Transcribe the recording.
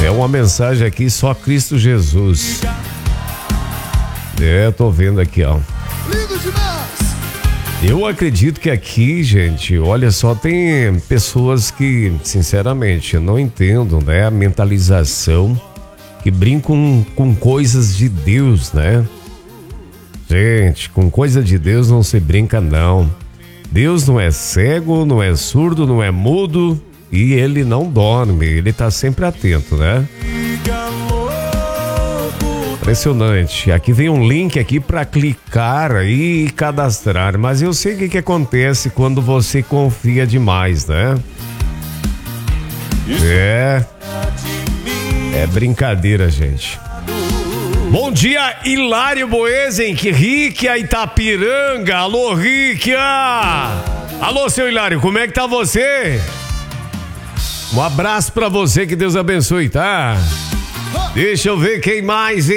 É uma mensagem aqui, só Cristo Jesus. Tô vendo aqui, ó. Lindo demais! Eu acredito que aqui, gente, olha só, tem pessoas que, sinceramente, eu não entendo, né? A mentalização, que brincam com coisas de Deus, né? Gente, com coisa de Deus não se brinca, não. Deus não é cego, não é surdo, não é mudo e ele não dorme, ele tá sempre atento, né? Impressionante. Aqui vem um link aqui para clicar aí e cadastrar, mas eu sei o que acontece quando você confia demais, né? É brincadeira, gente. Bom dia, Hilário Boezen, que Riquia Itapiranga. Alô, Riquia! Alô, seu Hilário, como é que tá você? Um abraço pra você, que Deus abençoe, tá? Deixa eu ver quem mais, hein?